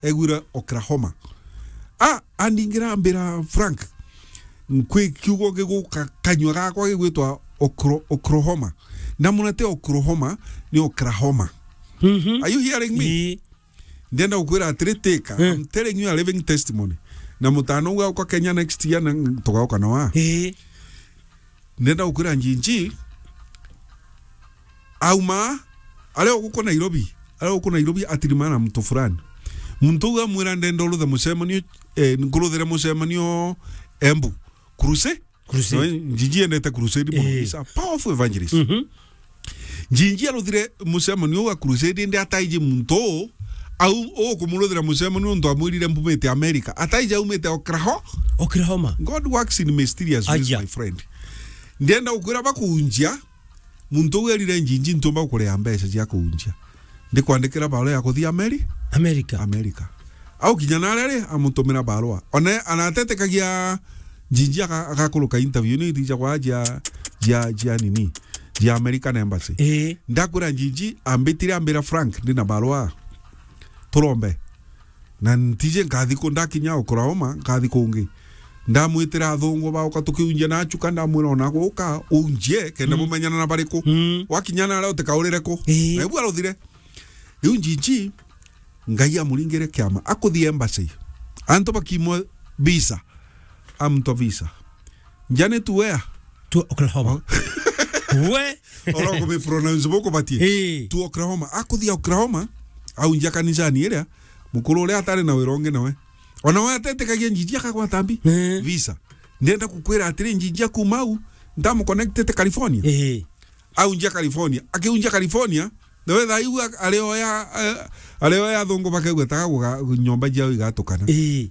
egwira Oklahoma andingira ambira Frank kwe kiugo gego kanywa gakwa gigwitwa Oklahoma na munate Oklahoma ni Oklahoma. Are you hearing me? Ndenda ukwira atreteka. I'm telling you a living testimony. Na mutano wa kwa Kenya next year na toka kana wa. Ndenda ukwira njinji auma ale uko Nairobi atirimana mtu fulani. Muntu wa mwira ndenda ulu the musemanio ngulodera musemanio Embu. Crusade. Njinji endete crusade is a powerful evangelist. Njinji alodire musemanio wa crusade ndi ataije muntu au kumulodera musemanio ndo amwirire mpumete America. Ataije umete Oklahoma. God works in mysterious ways, my friend. Ndienda ukura bakunjia muntu werire njinji ntomba ukore ambesha cia kunjia. Ndikwandikira balo ya kuthia America. Au kinyana rere amutomera barua. One anatetekagia njinji akakuluka interview ni dija kwa ja nini? Ja American Embassy. Ndakura njinji ambira Frank ndina barua. Turombe. Na ntije ngathiko ndakinya Oklahoma ngathiko ungi. Ndamwitira athungu ba ukatukiunje na chuka ndamwira ona guka unje kenda mumenyana na bariko. Wakinyana leo tekaurire ko. Na ibu arothire. Riu njinji ngai amuringire kiama akuthi embassy. Anto bakimo visa. Amto visa. Njane tu where? To Oklahoma. We? Ora ko me pronounce boko batie. To Oklahoma. Akuthi Oklahoma. Au nja kanisani ira. Mukuru ule atare na wironge nawe. Ona wa tetekagia njinji akagwa tambi. Visa. Ndenda kukwira atire njinji kumau. Ndamu connected California. Au nja California. Akiunja California. Dewe thaiu aleoya thongo bakegwetaga nyomba jao igatukana.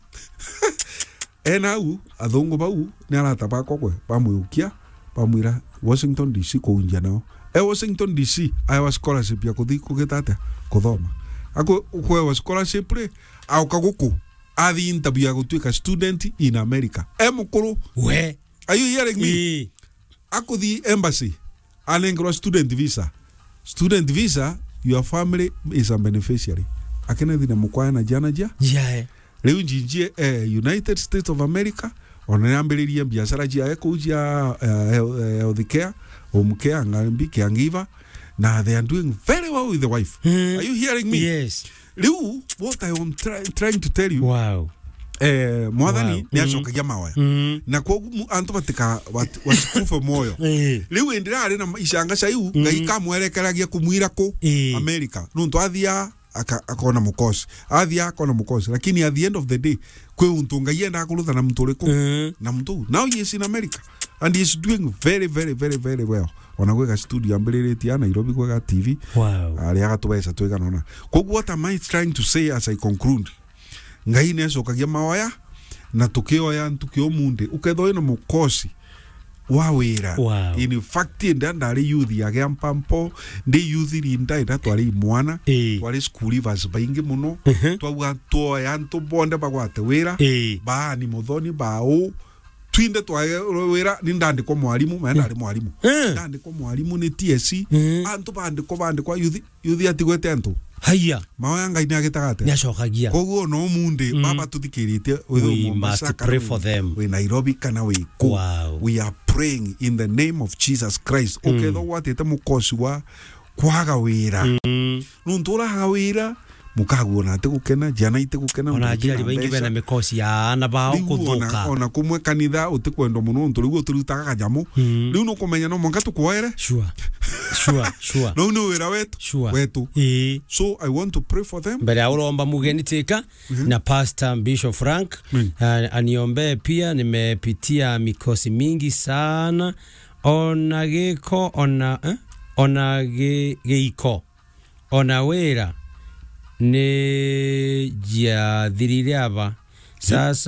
Enau athongo bau ni arata bakogwe bamwiukia bamwira Washington DC kuunja nao. Washington DC aya scholarship ya kuthi kugetata kuthoma. Ako kwa scholarship re au kaguku athi interview ya gutwika student in America. Mukuru we are you hearing me? Ako the embassy anengro student visa. Student visa, your family is a beneficiary. Akena dhina mkwaya na jana ja? Yeah. Leo njinjie United States of America, onayambeliria biashara jia eko ujia health care, home care, ngambi, caregiver. Now they are doing very well with the wife. Are you hearing me? Yes. Leo, what I am trying to tell you. Wow. Mwadhani ni ashoka jama waya. Na kwa anto batika wasikufa moyo. Liwe endira arena ishanga sayu gaika mwelekeragia kumwira ko America. Nuntu athia akona mukosi. Athia akona mukosi. Lakini at the end of the day kwe untunga yenda akulutha na mtu leko na mtu. Now he is in America and he is doing very very very very well. Wanaweka studio ambeleleti ya Nairobi kwa TV. Wow. Ali agatubesa twega nona. Kwa what am I trying to say as I conclude? Ngai neso kagia mawaya na tukioya tukio munde uketho ino mukosi wa wira. In fact ndandari youth ya mpampo ndi youth rinda twari mwana twari school vas baingi muno twa toya nto bonde bagwate wira ba ni muthoni bao twinde twa wira ni ndandiko mwalimu mena ari mwalimu ndandiko mwalimu ni TSC anto bande kwa youth atigwete anto haya mawaya ngai ni agitagate nyashokagia koguo no munde baba tuthikirite we must pray for them we Nairobi kana we ko. Wow. We are praying in the name of Jesus Christ. Uketho watete mukosi wa kwaga wira nuntura hawira mukaguona ate gukena jana ite gukena ona ajali baingi bena mikosi ya na bao kuthuka ona kumwe kanitha utikwendo muno nturigo turutaga kajamo riu no kumenya no monga tukwere sure no wira wetu so I want to pray for them mbele auromba mugeni tika na Pastor Bishop Frank aniombe pia nimepitia mikosi mingi sana ona geko ona geiko ona wera ne jia dhirire aba sasa